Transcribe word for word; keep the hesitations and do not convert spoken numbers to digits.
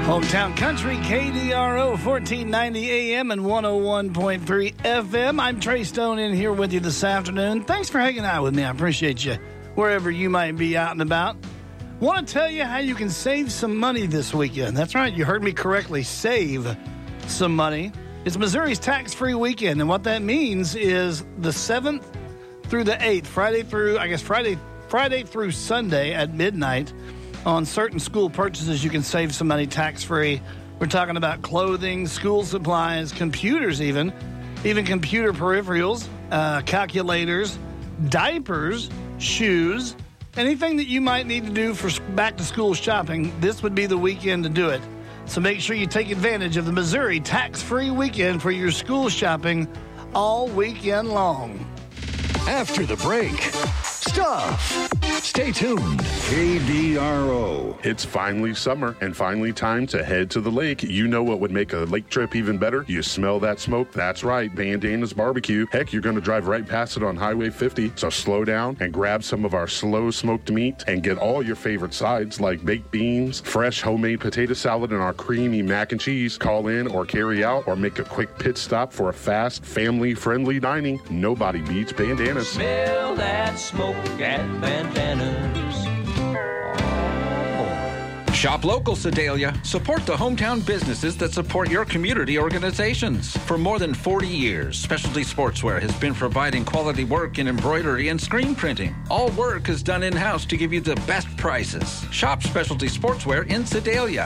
Hometown Country, K D R O, fourteen ninety A M and one oh one point three F M. I'm Trey Stone in here with you this afternoon. Thanks for hanging out with me. I appreciate you wherever you might be out and about. Want to tell you how you can save some money this weekend. That's right, you heard me correctly, save some money. It's Missouri's tax-free weekend, and what that means is the seventh through the eighth, Friday through, I guess Friday, Friday through Sunday at midnight, on certain school purchases, you can save some money tax-free. We're talking about clothing, school supplies, computers even, even computer peripherals, uh, calculators, diapers, shoes, anything that you might need to do for back-to-school shopping. This would be the weekend to do it. So make sure you take advantage of the Missouri tax-free weekend for your school shopping all weekend long. After the break, stuff. Stay tuned. K D R O. It's finally summer and finally time to head to the lake. You know what would make a lake trip even better? You smell that smoke? That's right, Bandana's Barbecue. Heck, you're going to drive right past it on Highway fifty. So slow down and grab some of our slow smoked meat and get all your favorite sides like baked beans, fresh homemade potato salad, and our creamy mac and cheese. Call in or carry out or make a quick pit stop for a fast, family-friendly dining. Nobody beats Bandana's. Smell that smoke at Bandana's. Shop local, Sedalia. Support the hometown businesses that support your community organizations. For more than forty years, Specialty Sportswear has been providing quality work in embroidery and screen printing. All work is done in-house to give you the best prices. Shop Specialty Sportswear in Sedalia.